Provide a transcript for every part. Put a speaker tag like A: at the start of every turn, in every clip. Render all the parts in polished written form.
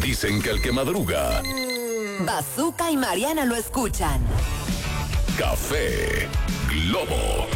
A: Dicen que el que madruga,
B: Bazooka y Mariana lo escuchan.
A: Café Globo.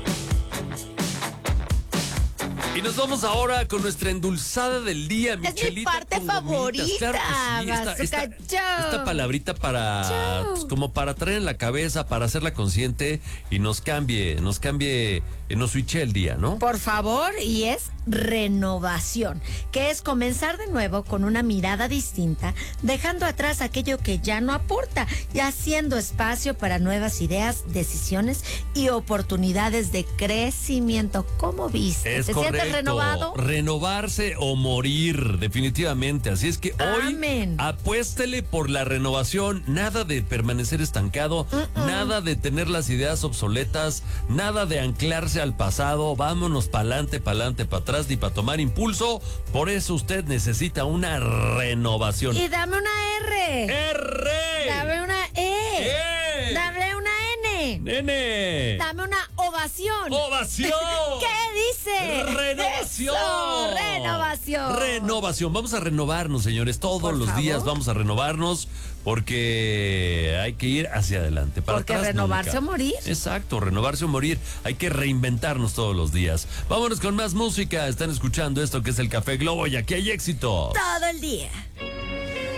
C: Y nos vamos ahora con nuestra endulzada del día, Michelita.
D: Es mi parte
C: con gomitas.
D: favorita,
C: Claro que sí.
D: Bazooka Show.
C: Esta palabrita para, pues, como para traer en la cabeza, para hacerla consciente y nos switche el día, ¿no?
D: Por favor, y es renovación, que es comenzar de nuevo con una mirada distinta, dejando atrás aquello que ya no aporta y haciendo espacio para nuevas ideas, decisiones y oportunidades de crecimiento. ¿Cómo viste?
C: Es
D: ¿Te
C: correcto.
D: sientes renovado?
C: Renovarse o morir, definitivamente. Así es que hoy
D: Amén.
C: apuéstele por la renovación. Nada de permanecer estancado, nada de tener las ideas obsoletas, nada de anclarse al pasado. Vámonos pa'lante, para atrás, ni para tomar impulso. Por eso usted necesita una renovación.
D: Y dame una R.
C: ¡R!
D: Dame una E. Dame una N.
C: ¡Nene!
D: Dame una ovación.
C: ¡Ovación!
D: ¿Qué dice?
C: ¡Renovación!
D: Eso, renovación.
C: Renovación. Vamos a renovarnos, señores. Todos
D: Por
C: los días
D: favor.
C: vamos a renovarnos porque hay que ir hacia adelante. Para
D: Porque
C: atrás
D: renovarse
C: nunca.
D: o morir.
C: Exacto, renovarse o morir. Hay que reinventarnos todos los días. Vámonos con más música. Están escuchando esto que es el Café Globo y aquí hay éxito.
D: Todo el día.